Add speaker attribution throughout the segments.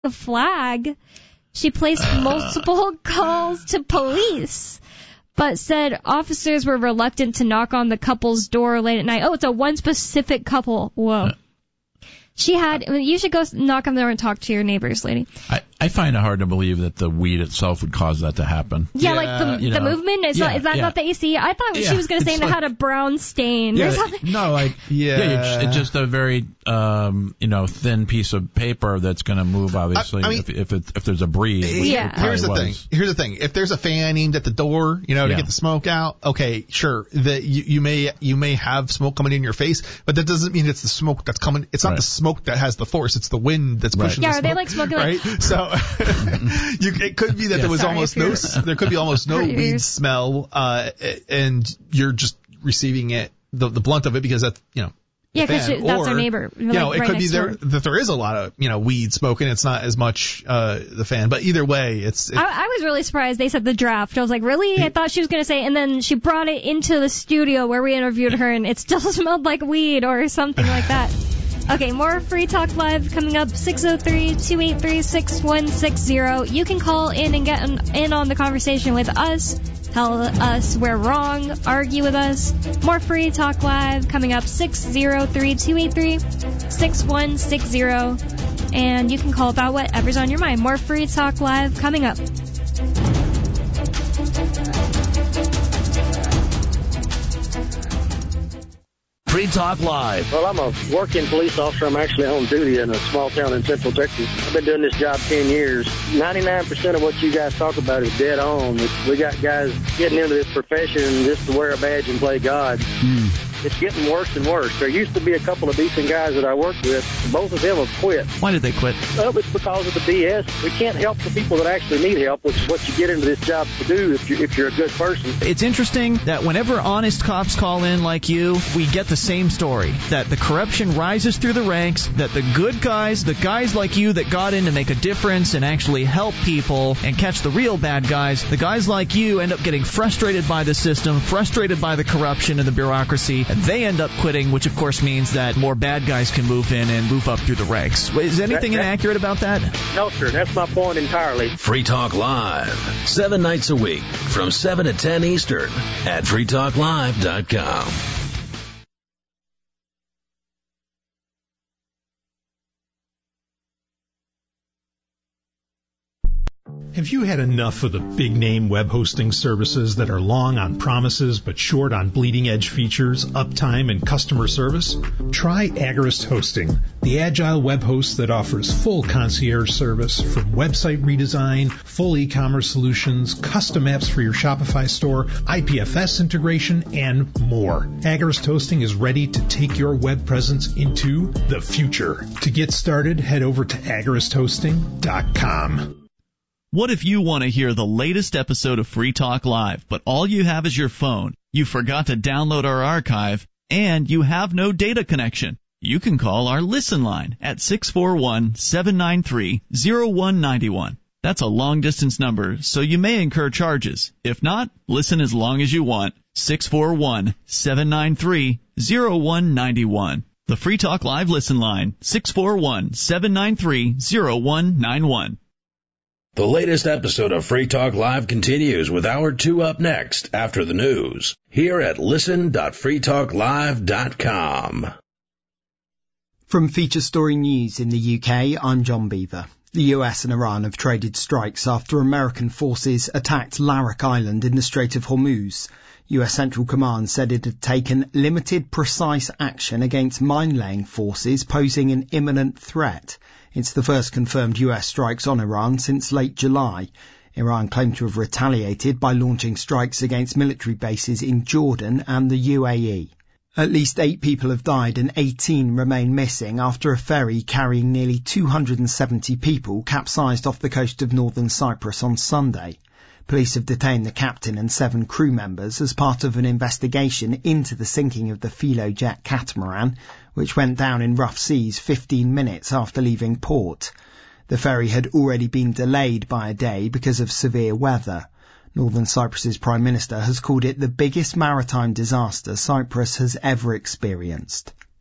Speaker 1: the flag. She placed multiple calls to police, but said officers were reluctant to knock on the couple's door late at night. Oh, it's a one specific couple. Whoa. You should go knock on the door and talk to your neighbors, lady.
Speaker 2: I find it hard to believe that the weed itself would cause that to happen.
Speaker 1: Yeah, like the movement? Is that not the AC? I thought she was going to say it had a brown stain or something.
Speaker 2: No, it's just a very, thin piece of paper that's going to move, obviously, if there's a breeze.
Speaker 3: Here's the thing. If there's a fan aimed at the door, to get the smoke out, okay, sure. You may have smoke coming in your face, but that doesn't mean it's the smoke that's coming. It's not the smoke that has the force. It's the wind that's pushing the smoke. Yeah, are they like smoking right? So it could be that there was almost no weed smell, and you're just receiving the blunt of it because that's
Speaker 1: because that's our neighbor.
Speaker 3: It could be that there is a lot of weed smoke and it's not as much the fan. But either way,
Speaker 1: I was really surprised they said the draft. I was like, really? I thought she was going to say, and then she brought it into the studio where we interviewed her, and it still smelled like weed or something like that. Okay, more Free Talk Live coming up, 603-283-6160. You can call in and get in on the conversation with us. Tell us we're wrong. Argue with us. More Free Talk Live coming up, 603-283-6160. And you can call about whatever's on your mind. More Free Talk Live coming up.
Speaker 4: Free Talk Live.
Speaker 5: Well, I'm a working police officer. I'm actually on duty in a small town in Central Texas. I've been doing this job 10 years. 99% of what you guys talk about is dead on. We got guys getting into this profession just to wear a badge and play God. It's getting worse and worse. There used to be a couple of decent guys that I worked with. Both of them have quit.
Speaker 4: Why did they quit?
Speaker 5: Well, it's because of the BS. We can't help the people that actually need help, which is what you get into this job to do if you're a good person.
Speaker 4: It's interesting that whenever honest cops call in like you, we get the same story, that the corruption rises through the ranks, that the good guys, the guys like you that got in to make a difference and actually help people and catch the real bad guys, the guys like you end up getting frustrated by the system, frustrated by the corruption and the bureaucracy, and they end up quitting, which of course means that more bad guys can move in and move up through the ranks. Is anything inaccurate about that?
Speaker 5: No, sir. That's my point entirely.
Speaker 4: Free Talk Live, 7 nights a week from 7 to 10 Eastern at freetalklive.com.
Speaker 6: Have you had enough of the big-name web hosting services that are long on promises but short on bleeding-edge features, uptime, and customer service? Try Agorist Hosting, the agile web host that offers full concierge service from website redesign, full e-commerce solutions, custom apps for your Shopify store, IPFS integration, and more. Agorist Hosting is ready to take your web presence into the future. To get started, head over to agoristhosting.com.
Speaker 7: What if you want to hear the latest episode of Free Talk Live, but all you have is your phone, you forgot to download our archive, and you have no data connection? You can call our Listen line at 641-793-0191. That's a long-distance number, so you may incur charges. If not, listen as long as you want. 641-793-0191. The Free Talk Live Listen line, 641-793-0191.
Speaker 4: The latest episode of Free Talk Live continues with Hour 2 up next after the news here at listen.freetalklive.com.
Speaker 8: From Feature Story News in the UK, I'm John Beaver. The US and Iran have traded strikes after American forces attacked Larak Island in the Strait of Hormuz. US Central Command said it had taken limited, precise action against mine-laying forces posing an imminent threat. It's the first confirmed US strikes on Iran since late July. Iran claimed to have retaliated by launching strikes against military bases in Jordan and the UAE. At least 8 people have died and 18 remain missing after a ferry carrying nearly 270 people capsized off the coast of northern Cyprus on Sunday. Police have detained the captain and 7 crew members as part of an investigation into the sinking of the Filojet catamaran, which went down in rough seas 15 minutes after leaving port. The ferry had already been delayed by a day because of severe weather. Northern Cyprus's Prime Minister has called it the biggest maritime disaster Cyprus has ever experienced.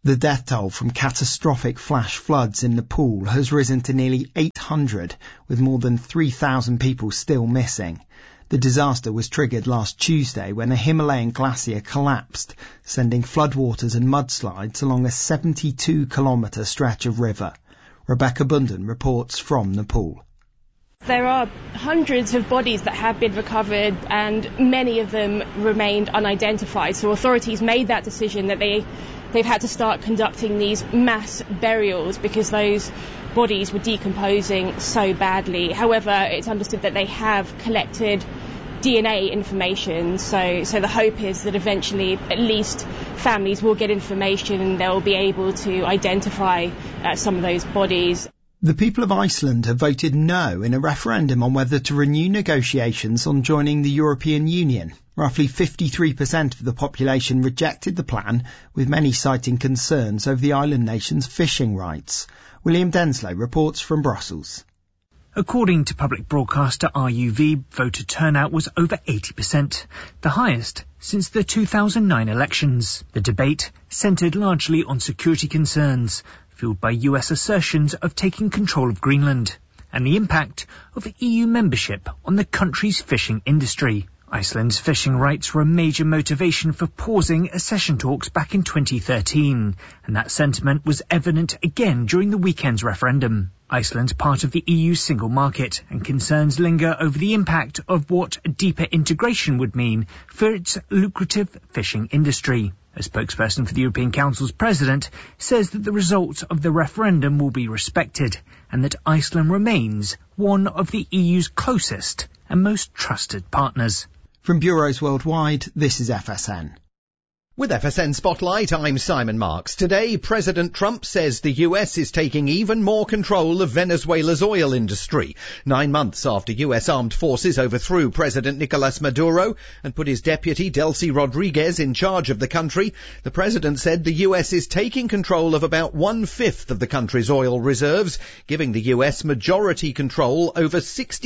Speaker 8: The death toll from catastrophic flash floods in Nepal has risen to nearly 800, with more than 3,000 people still missing. The disaster was triggered last Tuesday when a Himalayan glacier collapsed, sending floodwaters and mudslides along a 72-kilometre stretch of river. Rebecca Bunden reports from Nepal.
Speaker 9: There are hundreds of bodies that have been recovered and many of them remained unidentified. So authorities made that decision that they've had to start conducting these mass burials because those bodies were decomposing so badly. However, it's understood that they have collected DNA information, so the hope is that eventually at least families will get information and they'll be able to identify some of those bodies.
Speaker 8: The people of Iceland have voted no in a referendum on whether to renew negotiations on joining the European Union. Roughly 53% of the population rejected the plan, with many citing concerns over the island nation's fishing rights. William Denslow reports from Brussels.
Speaker 10: According to public broadcaster RUV, voter turnout was over 80%, the highest since the 2009 elections. The debate centred largely on security concerns, fueled by US assertions of taking control of Greenland, and the impact of EU membership on the country's fishing industry. Iceland's fishing rights were a major motivation for pausing accession talks back in 2013, and that sentiment was evident again during the weekend's referendum. Iceland's part of the EU single market, and concerns linger over the impact of what deeper integration would mean for its lucrative fishing industry. A spokesperson for the European Council's president says that the results of the referendum will be respected and that Iceland remains one of the EU's closest and most trusted partners.
Speaker 8: From bureaus worldwide, this is FSN.
Speaker 11: With FSN Spotlight, I'm Simon Marks. Today, President Trump says the US is taking even more control of Venezuela's oil industry. 9 months after US armed forces overthrew President Nicolas Maduro and put his deputy, Delcy Rodriguez, in charge of the country, the president said the US is taking control of about 1/5 of the country's oil reserves, giving the US majority control over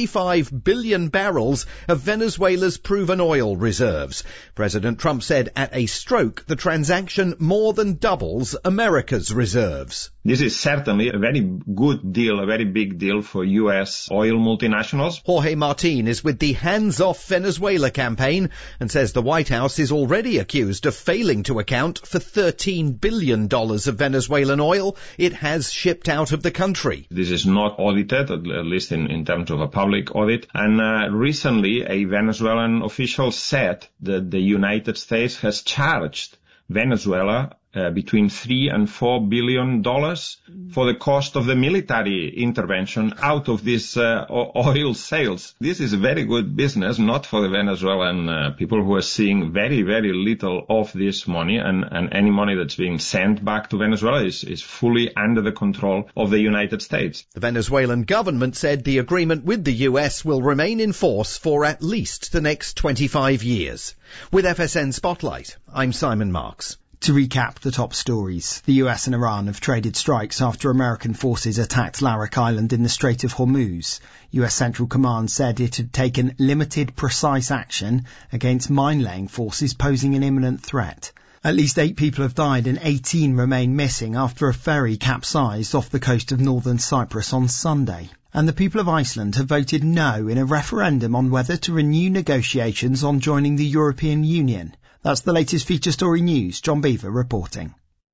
Speaker 11: 65 billion barrels of Venezuela's proven oil reserves. President Trump said at a stroke, the transaction more than doubles America's reserves.
Speaker 12: This is certainly a very good deal, a very big deal for U.S. oil multinationals.
Speaker 11: Jorge Martin is with the Hands Off Venezuela campaign and says the White House is already accused of failing to account for $13 billion of Venezuelan oil it has shipped out of the country.
Speaker 12: This is not audited, at least in terms of a public audit. And recently, a Venezuelan official said that the United States has charged Venezuela between $3 and $4 billion for the cost of the military intervention out of these oil sales. This is a very good business, not for the Venezuelan people who are seeing very, very little of this money, and any money that's being sent back to Venezuela is fully under the control of the United States.
Speaker 11: The Venezuelan government said the agreement with the US will remain in force for at least the next 25 years. With FSN Spotlight, I'm Simon Marks.
Speaker 8: To recap the top stories, the US and Iran have traded strikes after American forces attacked Larak Island in the Strait of Hormuz. US Central Command said it had taken limited, precise action against mine-laying forces posing an imminent threat. At least 8 people have died and 18 remain missing after a ferry capsized off the coast of northern Cyprus on Sunday. And the people of Iceland have voted no in a referendum on whether to renew negotiations on joining the European Union. That's the latest feature story news. John Beaver reporting.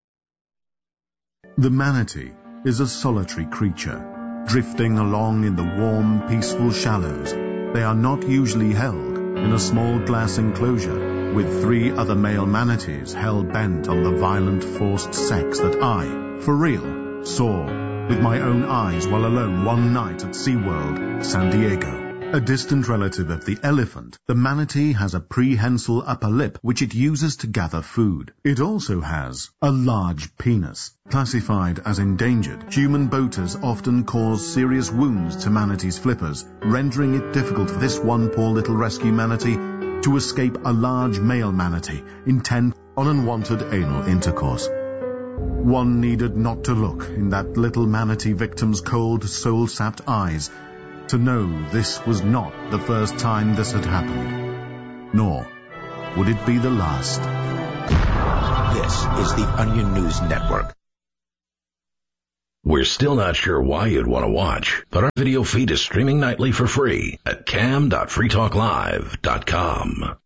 Speaker 13: The manatee is a solitary creature, drifting along in the warm, peaceful shallows. They are not usually held in a small glass enclosure with 3 other male manatees hell-bent on the violent forced sex that I, for real, saw with my own eyes while alone one night at SeaWorld, San Diego. A distant relative of the elephant, the manatee has a prehensile upper lip which it uses to gather food. It also has a large penis. Classified as endangered, human boaters often cause serious wounds to manatees' flippers, rendering it difficult for this one poor little rescue manatee to escape a large male manatee intent on unwanted anal intercourse. One needed not to look in that little manatee victim's cold, soul-sapped eyes to know this was not the first time this had happened, nor would it be the last.
Speaker 14: This is the Onion News Network.
Speaker 15: We're still not sure why you'd want to watch, but our video feed is streaming nightly for free at cam.freetalklive.com.